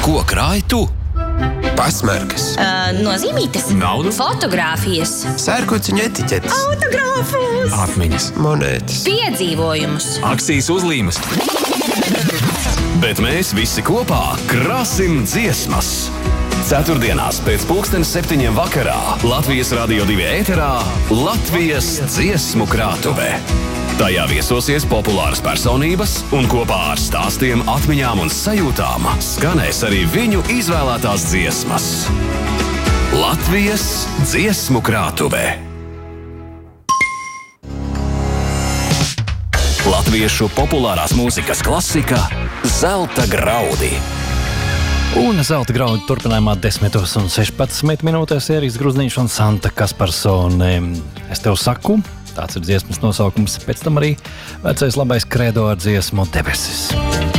Ko krāj tu? Pasmarkas. Nozīmītes. Naudu? Fotogrāfijas. Sērkociņu etiķetes. Autogrāfus. Atmiņas. Monētas. Piedzīvojumus. Akcijas uzlīmes. Bet mēs visi kopā krāsim dziesmas. Ceturtdienās pēc 7:00 vakarā Latvijas Radio 2 ēterā Latvijas dziesmu krātuve. Tajā viesosies populāras personības un kopā ar stāstiem, atmiņām un sajūtām skanēs arī viņu izvēlētās dziesmas. Latvijas dziesmu krātuve. Latviešu populārās mūzikas klasika Zelta graudi. Un Zelta graudi turpinājumā 10:16 Ierīks Gruzniņš un Santa Kasparsone. Es tev saku, tāds ir dziesmas nosaukums, pēc tam arī vecais labais kredo ar dziesmu Debesis.